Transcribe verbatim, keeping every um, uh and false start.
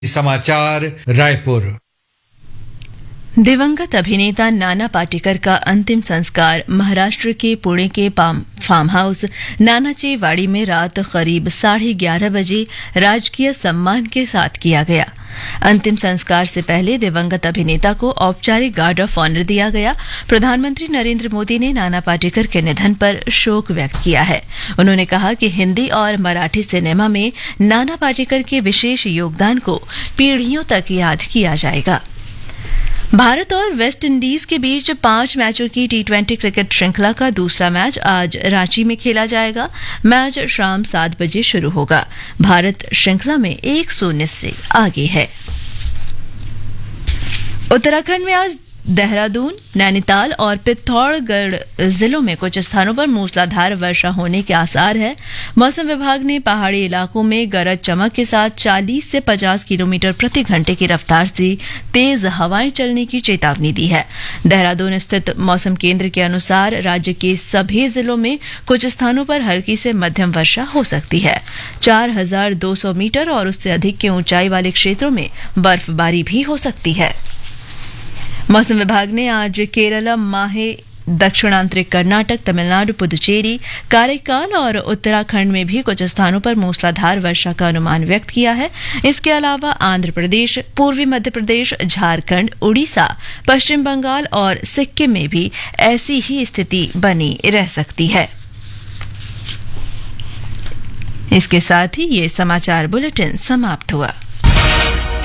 समाचार रायपुर। दिवंगत अभिनेता नाना पाटेकर का अंतिम संस्कार महाराष्ट्र के पुणे के फार्म हाउस नानाची वाड़ी में रात करीब साढ़े ग्यारह बजे राजकीय सम्मान के साथ किया गया। अंतिम संस्कार से पहले दिवंगत अभिनेता को औपचारिक गार्ड ऑफ ऑनर दिया गया। प्रधानमंत्री नरेंद्र मोदी ने नाना पाटेकर के निधन पर शोक व्यक्त किया है। उन्होंने कहा कि हिंदी और मराठी सिनेमा में नाना पाटेकर के विशेष योगदान को पीढ़ियों तक याद किया जाएगा। भारत और वेस्ट इंडीज के बीच पांच मैचों की टी ट्वेंटी क्रिकेट श्रृंखला का दूसरा मैच आज रांची में खेला जाएगा। मैच शाम सात बजे शुरू होगा। भारत श्रृंखला में एक शून्य से आगे है। उत्तराखंड में आज देहरादून, नैनीताल और पिथौरागढ़ जिलों में कुछ स्थानों पर मूसलाधार वर्षा होने के आसार है। मौसम विभाग ने पहाड़ी इलाकों में गरज चमक के साथ चालीस से पचास किलोमीटर प्रति घंटे की रफ्तार से तेज हवाएं चलने की चेतावनी दी है। देहरादून स्थित मौसम केंद्र के अनुसार राज्य के सभी जिलों में कुछ स्थानों पर हल्की से मध्यम वर्षा हो सकती है। चार हजार दो सौ मीटर और उससे अधिक के ऊंचाई वाले क्षेत्रों में बर्फबारी भी हो सकती है। मौसम विभाग ने आज केरल, माहे, दक्षिणांतरिक कर्नाटक, तमिलनाडु, पुदुचेरी, काரைकाल और उत्तराखंड में भी कुछ स्थानों पर मूसलाधार वर्षा का अनुमान व्यक्त किया है। इसके अलावा आंध्र प्रदेश, पूर्वी मध्य प्रदेश, झारखंड, उड़ीसा, पश्चिम बंगाल और सिक्किम में भी ऐसी ही स्थिति बनी रह सकती है। इसके साथ ही ये समाचार बुलेटिन समाप्त हुआ।